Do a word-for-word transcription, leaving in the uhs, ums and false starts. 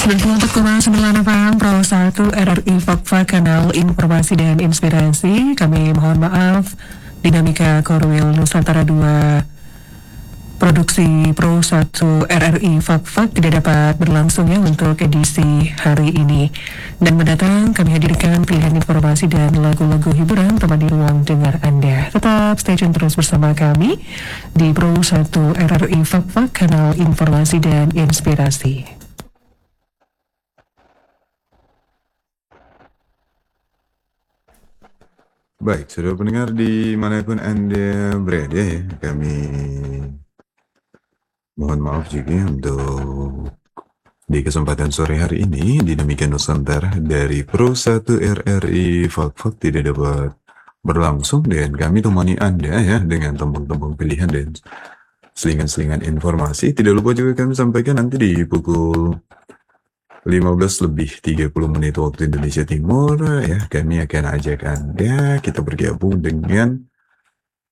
sembilan puluh empat koma sembilan F M Pro satu R R I Fakfa, kanal informasi dan inspirasi. Kami mohon maaf, Dinamika Korwil Nusantara dua Produksi Pro satu R R I Fakfa tidak dapat berlangsung ya untuk edisi hari ini. Dan mendatang kami hadirkan pilihan informasi dan lagu-lagu hiburan teman di ruang dengar Anda. Tetap stay tune terus bersama kami di Pro satu R R I Fakfa, kanal informasi dan inspirasi. Baik, saudara pendengar dimanapun Anda berada ya, kami mohon maaf juga untuk di kesempatan sore hari ini Dinamika Nusantara dari Pro satu R R I Fakfak tidak dapat berlangsung, dan kami temani Anda ya dengan tembang-tembang pilihan dan selingan-selingan informasi. Tidak lupa juga kami sampaikan nanti di pukul lima belas lebih tiga puluh menit waktu Indonesia Timur ya, kami akan ajak Anda kita bergabung dengan